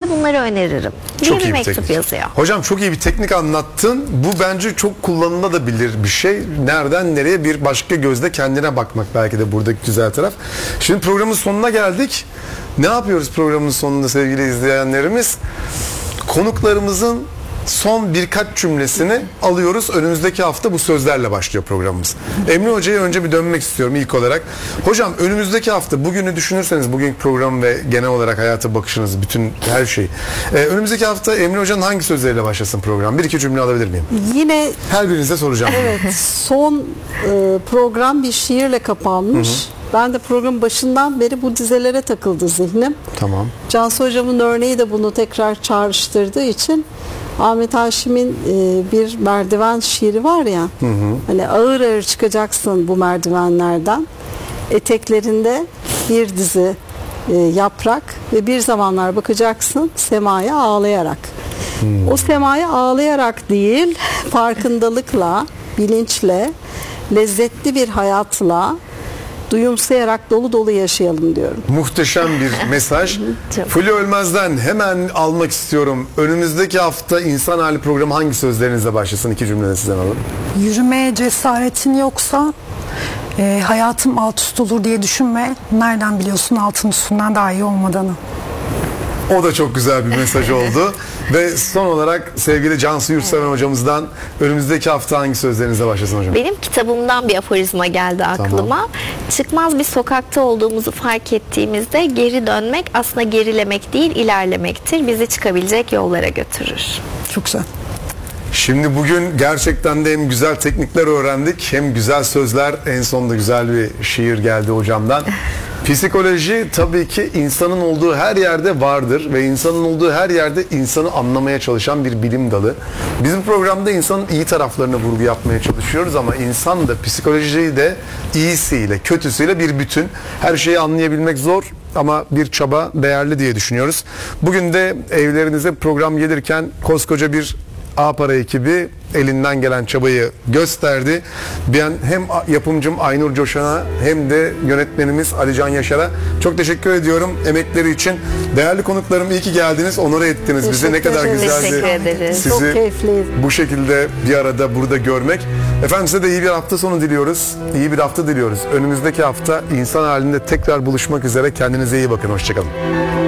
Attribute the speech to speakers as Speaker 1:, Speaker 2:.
Speaker 1: bunları öneririm diye bir mektup yazıyor.
Speaker 2: Hocam çok iyi bir teknik anlattın. Bu bence çok kullanılabilir bir şey. Nereden nereye bir başka gözle kendine bakmak belki de buradaki güzel taraf. Şimdi programın sonuna geldik. Ne yapıyoruz programın sonunda sevgili izleyenlerimiz? Konuklarımızın son birkaç cümlesini alıyoruz. Önümüzdeki hafta bu sözlerle başlıyor programımız. Emre Hoca'ya önce bir dönmek istiyorum ilk olarak. Hocam önümüzdeki hafta bugünü düşünürseniz bugünkü program ve genel olarak hayata bakışınız, bütün her şey. Önümüzdeki hafta Emre Hoca'nın hangi sözleriyle başlasın program? Bir iki cümle alabilir miyim?
Speaker 3: Yine
Speaker 2: her birinize soracağım.
Speaker 3: Evet. Son program bir şiirle kapanmış. Hı hı. Ben de programın başından beri bu dizelere takıldı zihnim.
Speaker 2: Tamam.
Speaker 3: Cansu Hocam'ın örneği de bunu tekrar çağrıştırdığı için Ahmet Haşim'in bir merdiven şiiri var ya. Hı hı. Hani ağır ağır çıkacaksın bu merdivenlerden. Eteklerinde bir dizi yaprak ve bir zamanlar bakacaksın semaya ağlayarak. O semaya ağlayarak değil, farkındalıkla, bilinçle, lezzetli bir hayatla, duyumsayarak dolu dolu yaşayalım diyorum.
Speaker 2: Muhteşem bir mesaj. Fulya Ölmez'den hemen almak istiyorum. Önümüzdeki hafta İnsan Hali programı hangi sözlerinizle başlasın? İki cümlede sizden alalım.
Speaker 4: Yürümeye cesaretin yoksa hayatım alt üst olur diye düşünme. Nereden biliyorsun altın üstünden daha iyi olmadığını?
Speaker 2: O da çok güzel bir mesaj oldu. Ve son olarak sevgili Cansu Yurtseven hocamızdan önümüzdeki hafta hangi sözlerinizle başlasın hocam?
Speaker 1: Benim kitabımdan bir aforizma geldi aklıma. Tamam. Çıkmaz bir sokakta olduğumuzu fark ettiğimizde geri dönmek aslında gerilemek değil ilerlemektir. Bizi çıkabilecek yollara götürür.
Speaker 4: Çok güzel.
Speaker 2: Şimdi bugün gerçekten de hem güzel teknikler öğrendik hem güzel sözler, en sonunda güzel bir şiir geldi hocamdan. Psikoloji tabii ki insanın olduğu her yerde vardır ve insanın olduğu her yerde insanı anlamaya çalışan bir bilim dalı. Biz bu programda insanın iyi taraflarına vurgu yapmaya çalışıyoruz ama insan da psikolojiyi de iyisiyle kötüsüyle bir bütün. Her şeyi anlayabilmek zor ama bir çaba değerli diye düşünüyoruz. Bugün de evlerinize program gelirken koskoca bir A-Para ekibi elinden gelen çabayı gösterdi. Ben hem yapımcım Aynur Coşan'a hem de yönetmenimiz Alican Yaşar'a çok teşekkür ediyorum emekleri için. Değerli konuklarım iyi ki geldiniz, onore ettiniz bizi. Ne kadar güzeldi sizi bu şekilde bir arada burada görmek. Efendim size de iyi bir hafta sonu diliyoruz. İyi bir hafta diliyoruz. Önümüzdeki hafta insan halinde tekrar buluşmak üzere. Kendinize iyi bakın. Hoşçakalın.